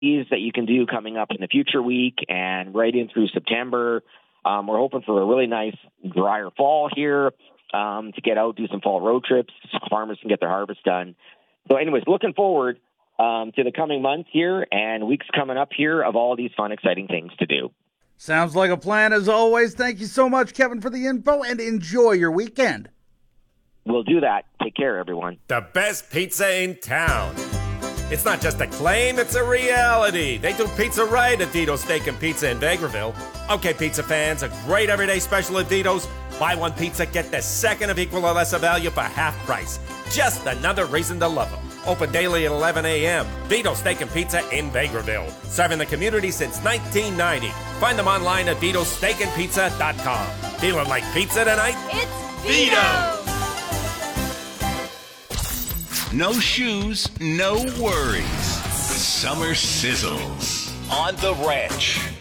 that you can do coming up in the future week and right in through September. We're hoping for a really nice drier fall here to get out, do some fall road trips. Farmers can get their harvest done. So anyways, looking forward to the coming months here and weeks coming up here of all these fun, exciting things to do. Sounds like a plan as always. Thank you so much, Kevin, for the info, and enjoy your weekend. We'll do that. Take care, everyone. The best pizza in town. It's not just a claim, it's a reality. They do pizza right at Dito's Steak and Pizza in Vegreville. Okay, pizza fans, a great everyday special at Dito's. Buy one pizza, get the second of equal or lesser value for half price. Just another reason to love them. Open daily at 11 a.m. Dito's Steak and Pizza in Vegreville. Serving the community since 1990. Find them online at Dito'sSteakandPizza.com. Feeling like pizza tonight? It's Vito's! No shoes, no worries. Summer sizzles on the ranch.